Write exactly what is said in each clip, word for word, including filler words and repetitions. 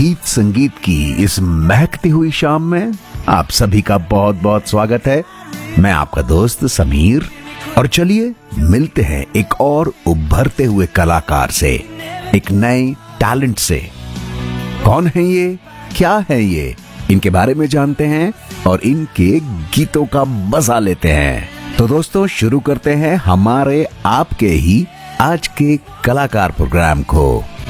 गीत संगीत की इस महकती हुई शाम में आप सभी का बहुत बहुत स्वागत है। मैं आपका दोस्त समीर, और चलिए मिलते हैं एक और उभरते हुए कलाकार से, एक नए टैलेंट से। कौन है ये, क्या है ये, इनके बारे में जानते हैं और इनके गीतों का मजा लेते हैं। तो दोस्तों शुरू करते हैं हमारे आपके ही आज के कलाकार प्रोग्राम को।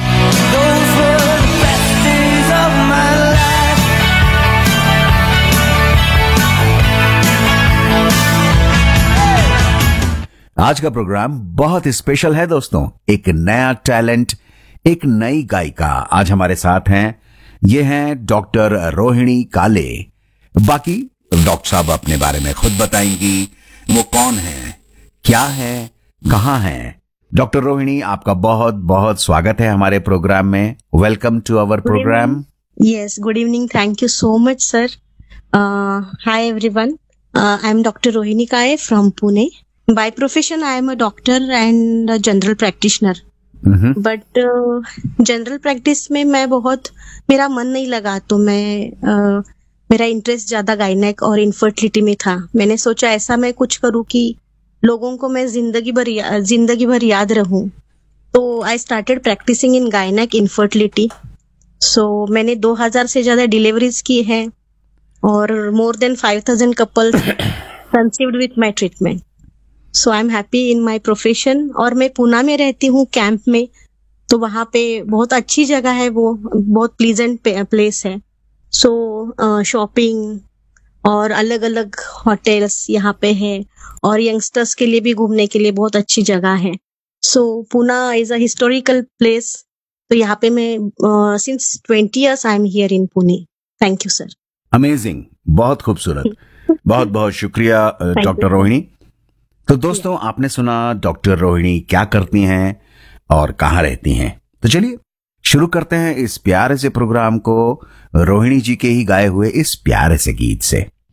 आज का प्रोग्राम बहुत स्पेशल है दोस्तों। एक नया टैलेंट, एक नई गायिका आज हमारे साथ हैं। ये हैं डॉक्टर रोहिणी काले। बाकी डॉक्टर साहब अपने बारे में खुद बताएंगी, वो कौन है, क्या है, कहाँ है। डॉक्टर रोहिणी, आपका बहुत बहुत स्वागत है हमारे प्रोग्राम में। Welcome to our programme. Yes, good evening, thank you so much sir. Hi everyone, I am doctor Rohini काले from Pune. By profession, I am a doctor and a general practitioner. Mm-hmm. But uh, general practice में मैं बहुत मेरा मन नहीं लगा, तो मैं uh, मेरा इंटरेस्ट ज्यादा गायनेक और इनफर्टिलिटी में था। मैंने सोचा ऐसा मैं कुछ करूँ कि लोगों को मैं जिंदगी भर जिंदगी भर याद रहूं। तो I started practising in gynaec infertility. सो मैंने दो हज़ार से ज्यादा डिलीवरीज की हैं और more than five thousand couples conceived with my treatment. So I am happy in my profession. और मैं पूना में रहती हूँ कैंप में, तो वहाँ पे बहुत अच्छी जगह है, वो बहुत प्लीजेंट प्लेस है। सो शॉपिंग और अलग अलग होटल्स यहाँ पे है, और यंगस्टर्स के लिए भी घूमने के लिए बहुत अच्छी जगह है। सो Poona is a historical place. तो यहाँ पे मैं since twenty years I am here in Pune. Thank you sir. Amazing, बहुत खूबसूरत। बहुत बहुत शुक्रिया डॉक्टर रोहिणी। तो दोस्तों आपने सुना डॉक्टर रोहिणी क्या करती हैं और कहाँ रहती हैं। तो चलिए शुरू करते हैं इस प्यारे से प्रोग्राम को रोहिणी जी के ही गाए हुए इस प्यारे से गीत से।